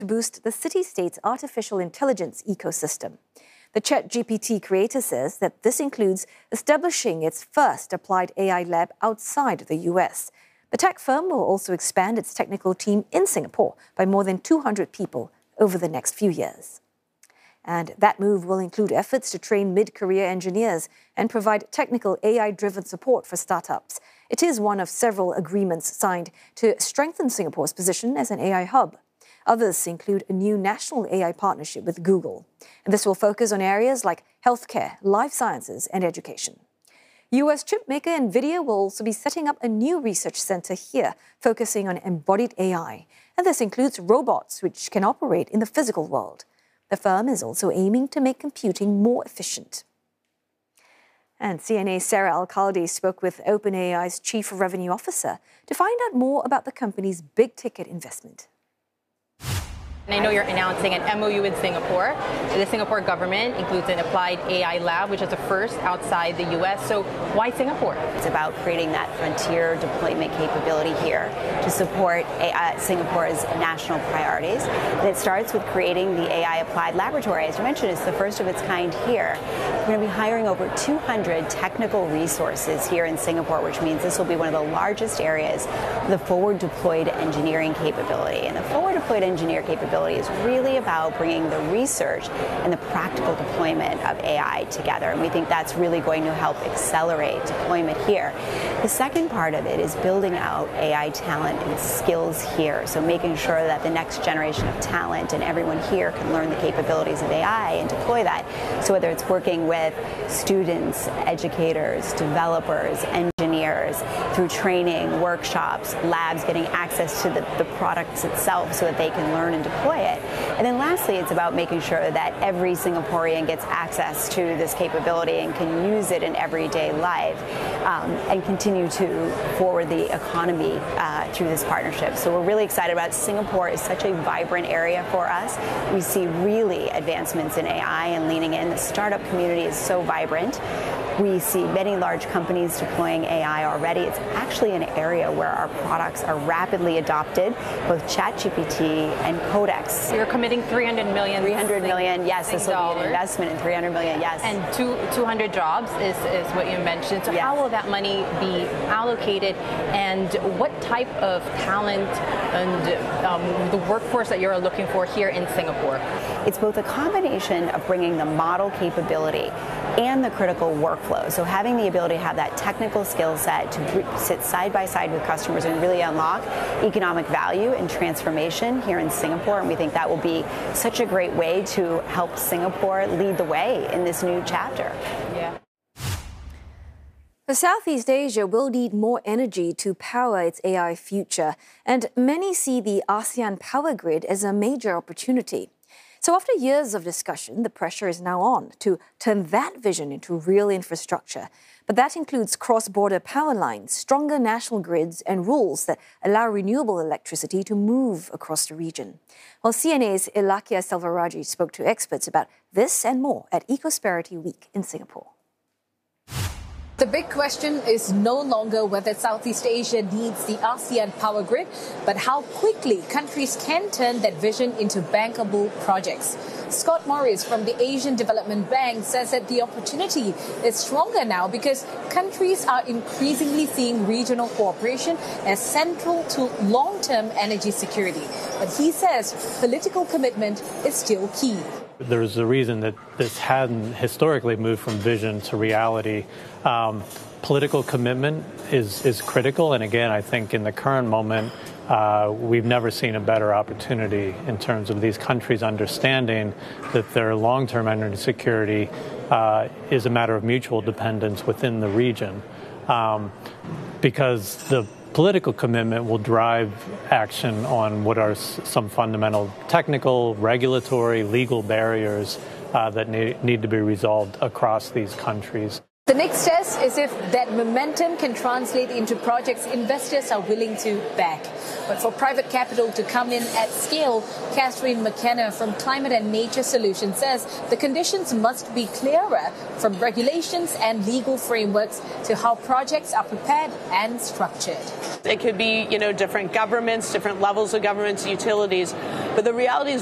to boost the city-state's artificial intelligence ecosystem. The ChatGPT creator says that this includes establishing its first applied AI lab outside the US. The tech firm will also expand its technical team in Singapore by more than 200 people over the next few years. And that move will include efforts to train mid-career engineers and provide technical AI-driven support for startups. It is one of several agreements signed to strengthen Singapore's position as an AI hub. Others include a new national AI partnership with Google. And this will focus on areas like healthcare, life sciences, and education. US chip maker NVIDIA will also be setting up a new research center here, focusing on embodied AI. And this includes robots, which can operate in the physical world. The firm is also aiming to make computing more efficient. And CNA's Sarah Alcalde spoke with OpenAI's Chief Revenue Officer to find out more about the company's big-ticket investment. I know you're announcing an MOU with Singapore. The Singapore government includes an applied AI lab, which is the first outside the U.S. So why Singapore? It's about creating that frontier deployment capability here to support Singapore's national priorities. And it starts with creating the AI applied laboratory. As you mentioned, it's the first of its kind here. We're going to be hiring over 200 technical resources here in Singapore, which means this will be one of the largest areas of the forward deployed engineering capability. And the forward deployed engineer capability is really about bringing the research and the practical deployment of AI together. And we think that's really going to help accelerate deployment here. The second part of it is building out AI talent and skills here. So making sure that the next generation of talent and everyone here can learn the capabilities of AI and deploy that. So whether it's working with students, educators, developers, engineers, through training, workshops, labs, getting access to the products itself so that they can learn and deploy it. And then lastly, it's about making sure that every Singaporean gets access to this capability and can use it in everyday life and continue to forward the economy through this partnership. So we're really excited about it. Singapore is such a vibrant area for us. We see really advancements in AI and leaning in. The startup community is so vibrant. We see many large companies deploying AI already. It's actually an area where our products are rapidly adopted, both ChatGPT and Codex. You're committing 300 million. 300 million, yes. This will be an investment in 300 million, yes. And 200 jobs is what you mentioned. So how will that money be allocated, and what type of talent and the workforce that you're looking for here in Singapore? It's both a combination of bringing the model capability and the critical workflow. So having the ability to have that technical skill set to sit side by side with customers and really unlock economic value and transformation here in Singapore. And we think that will be such a great way to help Singapore lead the way in this new chapter. Yeah. Southeast Asia will need more energy to power its AI future, and many see the ASEAN power grid as a major opportunity. So after years of discussion, the pressure is now on to turn that vision into real infrastructure. But that includes cross-border power lines, stronger national grids, and rules that allow renewable electricity to move across the region. Well, CNA's Ilakia Selvaraj spoke to experts about this and more at Ecosperity Week in Singapore. The big question is no longer whether Southeast Asia needs the ASEAN power grid, but how quickly countries can turn that vision into bankable projects. Scott Morris from the Asian Development Bank says that the opportunity is stronger now because countries are increasingly seeing regional cooperation as central to long-term energy security. But he says political commitment is still key. There's a reason that this hadn't historically moved from vision to reality. Political commitment is critical, and again, I think in the current moment, we've never seen a better opportunity in terms of these countries understanding that their long-term energy security is a matter of mutual dependence within the region, because the political commitment will drive action on what are some fundamental technical, regulatory, legal barriers that need to be resolved across these countries. The next test is if that momentum can translate into projects investors are willing to back. But for private capital to come in at scale, Catherine McKenna from Climate and Nature Solutions says the conditions must be clearer, from regulations and legal frameworks to how projects are prepared and structured. It could be, different governments, different levels of governments, utilities. But the reality is